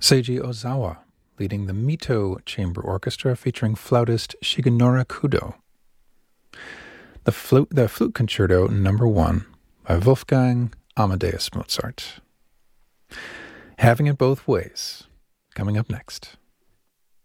Seiji Ozawa, leading the Mito Chamber Orchestra featuring flautist Shigenori Kudo. The Flute Concerto No. 1 by Wolfgang Amadeus Mozart. Having It Both Ways, coming up next.